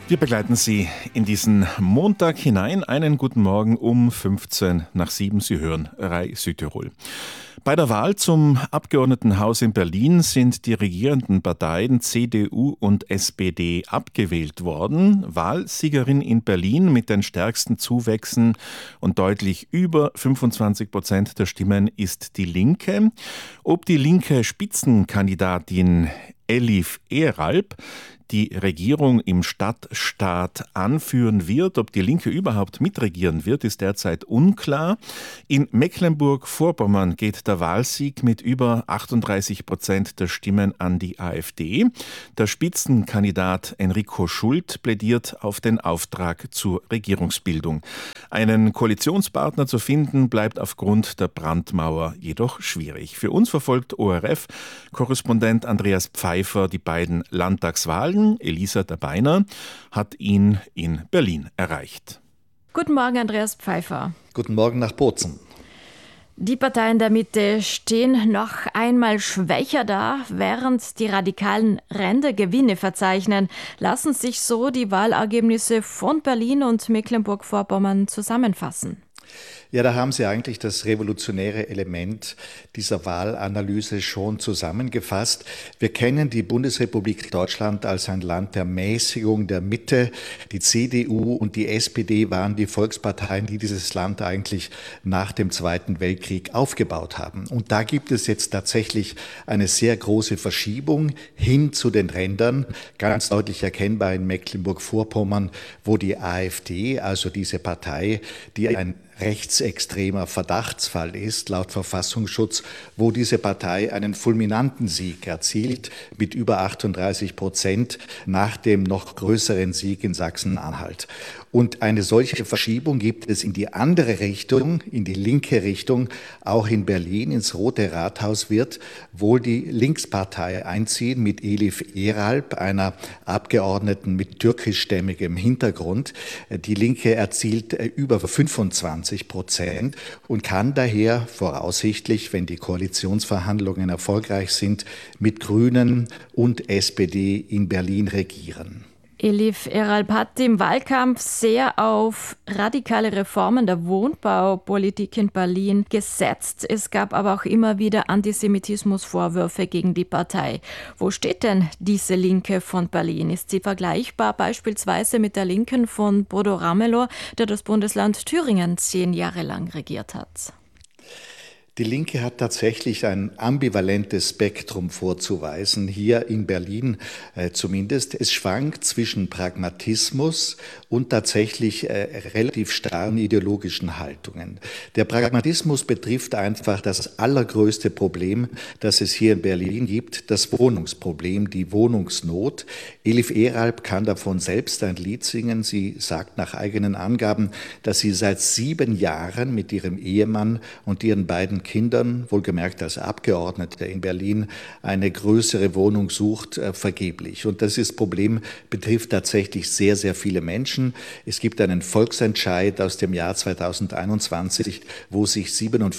Wir begleiten Sie in diesen Montag hinein. Einen guten Morgen um 15 nach 7. Sie hören RAI Südtirol. Bei der Wahl zum Abgeordnetenhaus in Berlin sind die regierenden Parteien CDU und SPD abgewählt worden. Wahlsiegerin in Berlin mit den stärksten Zuwächsen und deutlich über 25% der Stimmen ist die Linke. Ob die linke Spitzenkandidatin Elif Eralp die Regierung im Stadtstaat anführen wird, ob die Linke überhaupt mitregieren wird, ist derzeit unklar. In Mecklenburg-Vorpommern geht der Wahlsieg mit über 38% der Stimmen an die AfD. Der Spitzenkandidat Enrico Schult plädiert auf den Auftrag zur Regierungsbildung. Einen Koalitionspartner zu finden, bleibt aufgrund der Brandmauer jedoch schwierig. Für uns verfolgt ORF-Korrespondent Andreas Pfeiffer die beiden Landtagswahlen. Elisa Dabeiner hat ihn in Berlin erreicht. Guten Morgen, Andreas Pfeiffer. Guten Morgen nach Bozen. Die Parteien der Mitte stehen noch einmal schwächer da, während die radikalen Ränder Gewinne verzeichnen. Lassen sich so die Wahlergebnisse von Berlin und Mecklenburg-Vorpommern zusammenfassen? Ja, da haben Sie eigentlich das revolutionäre Element dieser Wahlanalyse schon zusammengefasst. Wir kennen die Bundesrepublik Deutschland als ein Land der Mäßigung, der Mitte. Die CDU und die SPD waren die Volksparteien, die dieses Land eigentlich nach dem Zweiten Weltkrieg aufgebaut haben. Und da gibt es jetzt tatsächlich eine sehr große Verschiebung hin zu den Rändern, ganz deutlich erkennbar in Mecklenburg-Vorpommern, wo die AfD, also diese Partei, die ein rechtsextremer Verdachtsfall ist, laut Verfassungsschutz, wo diese Partei einen fulminanten Sieg erzielt mit über 38% nach dem noch größeren Sieg in Sachsen-Anhalt. Und eine solche Verschiebung gibt es in die andere Richtung, in die linke Richtung. Auch in Berlin ins Rote Rathaus wird wohl die Linkspartei einziehen mit Elif Eralp, einer Abgeordneten mit türkischstämmigem Hintergrund. Die Linke erzielt über 25% und kann daher voraussichtlich, wenn die Koalitionsverhandlungen erfolgreich sind, mit Grünen und SPD in Berlin regieren. Elif Eralp hat im Wahlkampf sehr auf radikale Reformen der Wohnbaupolitik in Berlin gesetzt. Es gab aber auch immer wieder Antisemitismusvorwürfe gegen die Partei. Wo steht denn diese Linke von Berlin? Ist sie vergleichbar beispielsweise mit der Linken von Bodo Ramelow, der das Bundesland Thüringen 10 Jahre lang regiert hat? Die Linke hat tatsächlich ein ambivalentes Spektrum vorzuweisen, hier in Berlin zumindest. Es schwankt zwischen Pragmatismus und tatsächlich relativ starren ideologischen Haltungen. Der Pragmatismus betrifft einfach das allergrößte Problem, das es hier in Berlin gibt, das Wohnungsproblem, die Wohnungsnot. Elif Eralp kann davon selbst ein Lied singen. Sie sagt nach eigenen Angaben, dass sie seit 7 Jahren mit ihrem Ehemann und ihren beiden Kindern, wohlgemerkt als Abgeordnete in Berlin, eine größere Wohnung sucht, vergeblich. Und das Problem betrifft tatsächlich sehr, sehr viele Menschen. Es gibt einen Volksentscheid aus dem Jahr 2021, wo sich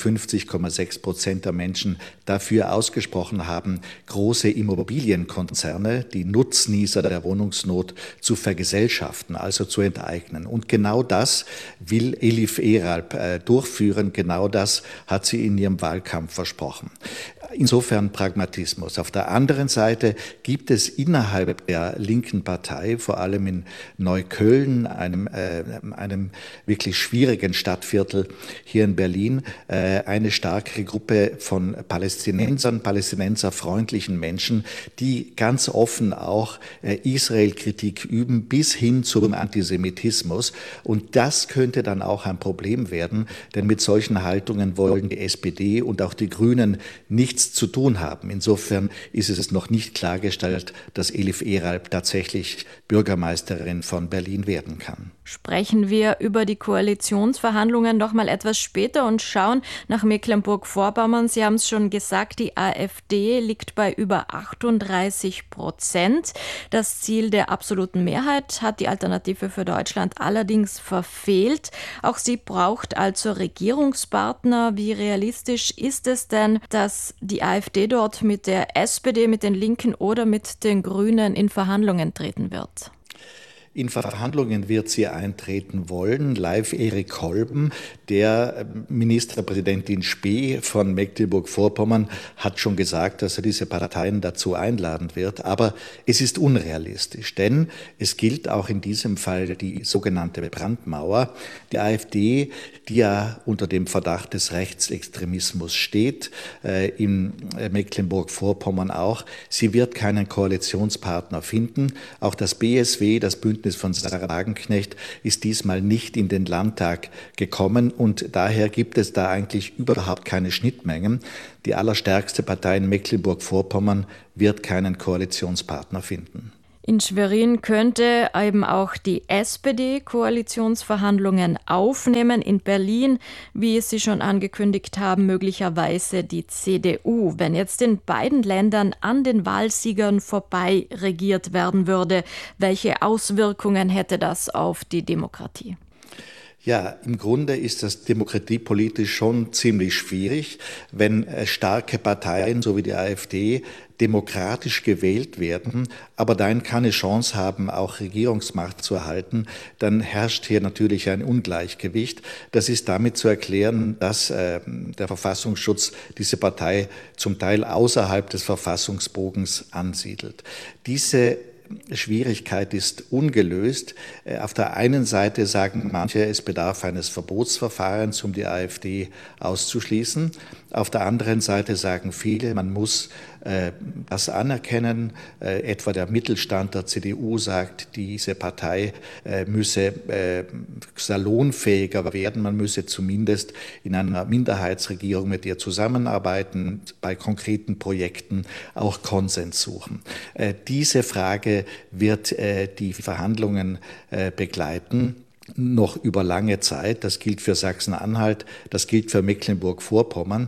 57,6% der Menschen dafür ausgesprochen haben, große Immobilienkonzerne, die Nutznießer der Wohnungsnot, zu vergesellschaften, also zu enteignen. Und genau das will Elif Eralp durchführen. Genau das hat sie in ihrem Wahlkampf versprochen. Insofern Pragmatismus. Auf der anderen Seite gibt es innerhalb der linken Partei, vor allem in Neukölln, einem wirklich schwierigen Stadtviertel hier in Berlin, eine starke Gruppe von palästinenserfreundlichen Menschen, die ganz offen auch Israel-Kritik üben, bis hin zum Antisemitismus. Und das könnte dann auch ein Problem werden, denn mit solchen Haltungen wollen die SPD und auch die Grünen nichts zu tun haben. Insofern ist es noch nicht klargestellt, dass Elif Eralp tatsächlich Bürgermeisterin von Berlin werden kann. Sprechen wir über die Koalitionsverhandlungen noch mal etwas später und schauen nach Mecklenburg-Vorpommern. Sie haben es schon gesagt, die AfD liegt bei über 38%. Das Ziel der absoluten Mehrheit hat die Alternative für Deutschland allerdings verfehlt. Auch sie braucht also Regierungspartner. Wie realistisch ist es denn, dass die AfD dort mit der SPD, mit den Linken oder mit den Grünen in Verhandlungen treten wird? In Verhandlungen wird sie eintreten wollen. Live Erik Kolben, der Ministerpräsidentin Spee von Mecklenburg-Vorpommern, hat schon gesagt, dass er diese Parteien dazu einladen wird. Aber es ist unrealistisch, denn es gilt auch in diesem Fall die sogenannte Brandmauer. Die AfD, die ja unter dem Verdacht des Rechtsextremismus steht, in Mecklenburg-Vorpommern auch, sie wird keinen Koalitionspartner finden. Auch das BSW, das Bündnis von Sarah Wagenknecht, ist diesmal nicht in den Landtag gekommen und daher gibt es da eigentlich überhaupt keine Schnittmengen. Die allerstärkste Partei in Mecklenburg-Vorpommern wird keinen Koalitionspartner finden. In Schwerin könnte eben auch die SPD Koalitionsverhandlungen aufnehmen. In Berlin, wie Sie schon angekündigt haben, möglicherweise die CDU. Wenn jetzt in beiden Ländern an den Wahlsiegern vorbei regiert werden würde, welche Auswirkungen hätte das auf die Demokratie? Ja, im Grunde ist das demokratiepolitisch schon ziemlich schwierig, wenn starke Parteien, so wie die AfD, demokratisch gewählt werden, aber dann keine Chance haben, auch Regierungsmacht zu erhalten, dann herrscht hier natürlich ein Ungleichgewicht. Das ist damit zu erklären, dass der Verfassungsschutz diese Partei zum Teil außerhalb des Verfassungsbogens ansiedelt. Diese Schwierigkeit ist ungelöst. Auf der einen Seite sagen manche, es bedarf eines Verbotsverfahrens, um die AfD auszuschließen. Auf der anderen Seite sagen viele, man muss das anerkennen. Etwa der Mittelstand der CDU sagt, diese Partei müsse salonfähiger werden. Man müsse zumindest in einer Minderheitsregierung mit ihr zusammenarbeiten, bei konkreten Projekten auch Konsens suchen. Diese Frage wird die Verhandlungen begleiten. Noch über lange Zeit. Das gilt für Sachsen-Anhalt, das gilt für Mecklenburg-Vorpommern.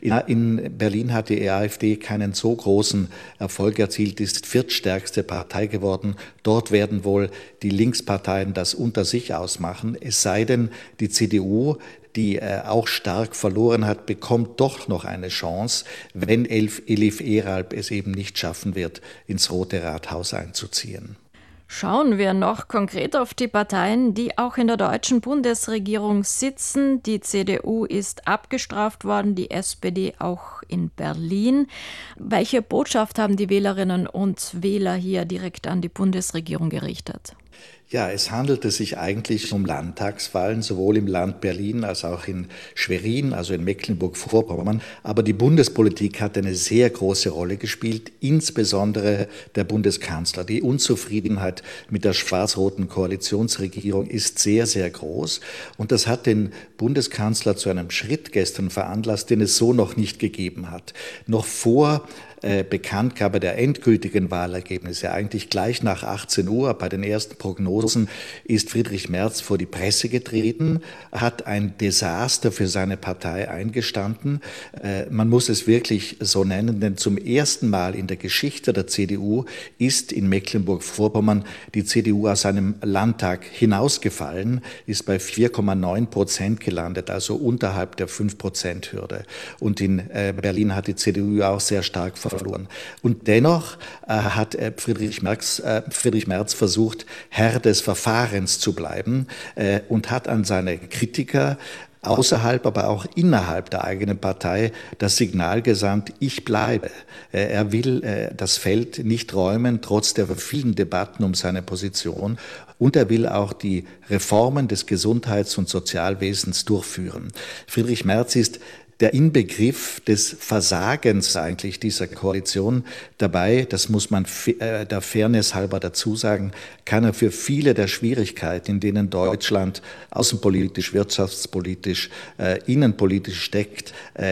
In Berlin hat die AfD keinen so großen Erfolg erzielt, ist viertstärkste Partei geworden. Dort werden wohl die Linksparteien das unter sich ausmachen, es sei denn, die CDU, die auch stark verloren hat, bekommt doch noch eine Chance, wenn Elif Eralp es eben nicht schaffen wird, ins Rote Rathaus einzuziehen. Schauen wir noch konkret auf die Parteien, die auch in der deutschen Bundesregierung sitzen. Die CDU ist abgestraft worden, die SPD auch in Berlin. Welche Botschaft haben die Wählerinnen und Wähler hier direkt an die Bundesregierung gerichtet? Ja, es handelte sich eigentlich um Landtagswahlen, sowohl im Land Berlin als auch in Schwerin, also in Mecklenburg-Vorpommern. Aber die Bundespolitik hat eine sehr große Rolle gespielt, insbesondere der Bundeskanzler. Die Unzufriedenheit mit der schwarz-roten Koalitionsregierung ist sehr, sehr groß. Und das hat den Bundeskanzler zu einem Schritt gestern veranlasst, den es so noch nicht gegeben hat. Noch vor Bekanntgabe der endgültigen Wahlergebnisse, eigentlich gleich nach 18 Uhr bei den ersten Prognosen, ist Friedrich Merz vor die Presse getreten, hat ein Desaster für seine Partei eingestanden. Man muss es wirklich so nennen, denn zum ersten Mal in der Geschichte der CDU ist in Mecklenburg-Vorpommern die CDU aus einem Landtag hinausgefallen, ist bei 4,9% gelandet, also unterhalb der 5%-Hürde. Und in Berlin hat die CDU auch sehr stark verloren. Und dennoch hat Friedrich Merz versucht, Herr des Verfahrens zu bleiben und hat an seine Kritiker außerhalb, aber auch innerhalb der eigenen Partei das Signal gesandt, ich bleibe. Er will das Feld nicht räumen, trotz der vielen Debatten um seine Position. Und er will auch die Reformen des Gesundheits- und Sozialwesens durchführen. Friedrich Merz ist der Inbegriff des Versagens eigentlich dieser Koalition dabei, das muss man der Fairness halber dazu sagen, kann er für viele der Schwierigkeiten, in denen Deutschland außenpolitisch, wirtschaftspolitisch, innenpolitisch steckt,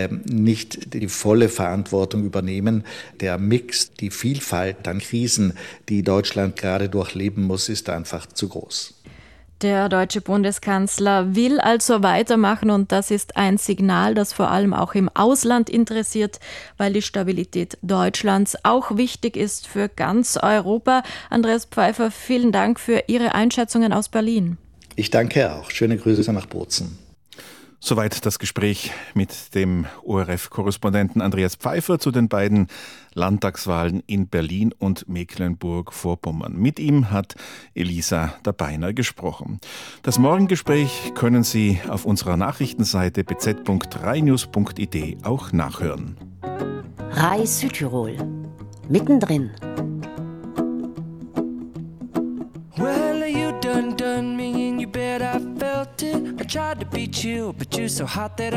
nicht die volle Verantwortung übernehmen. Der Mix, die Vielfalt an Krisen, die Deutschland gerade durchleben muss, ist einfach zu groß. Der deutsche Bundeskanzler will also weitermachen und das ist ein Signal, das vor allem auch im Ausland interessiert, weil die Stabilität Deutschlands auch wichtig ist für ganz Europa. Andreas Pfeiffer, vielen Dank für Ihre Einschätzungen aus Berlin. Ich danke auch. Schöne Grüße nach Bozen. Soweit das Gespräch mit dem ORF-Korrespondenten Andreas Pfeiffer zu den beiden Landtagswahlen in Berlin und Mecklenburg-Vorpommern. Mit ihm hat Elisa Dabeiner gesprochen. Das Morgengespräch können Sie auf unserer Nachrichtenseite bz.3news.id auch nachhören. RAI Südtirol. Mittendrin. Well, you done me and you bet I felt it. I tried to beat you, but you're so hot that